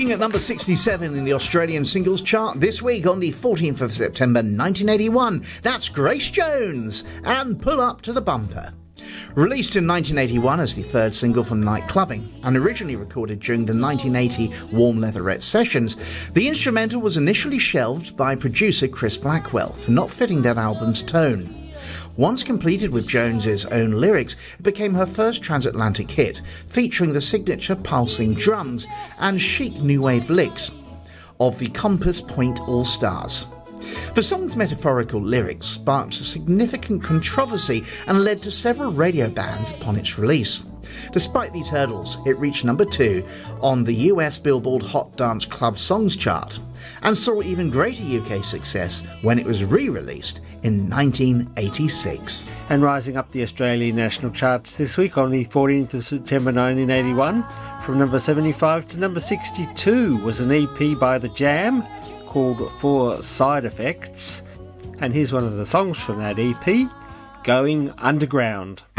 Peaking at number 67 in the Australian singles chart this week on the 14th of September 1981. That's Grace Jones and Pull Up to the Bumper. Released in 1981 as the third single from Night Clubbing and originally recorded during the 1980 Warm Leatherette sessions, the instrumental was initially shelved by producer Chris Blackwell for not fitting that album's tone. Once completed with Jones's own lyrics, it became her first transatlantic hit, featuring the signature pulsing drums and chic new wave licks of the Compass Point All-Stars. The song's metaphorical lyrics sparked a significant controversy and led to several radio bans upon its release. Despite these hurdles, it reached number 2 on the US Billboard Hot Dance Club Songs chart and saw even greater UK success when it was re-released in 1986. And rising up the Australian national charts this week on the 14th of September 1981, from number 75 to number 62 was an EP by The Jam called For Side Effects. And here's one of the songs from that EP, Going Underground.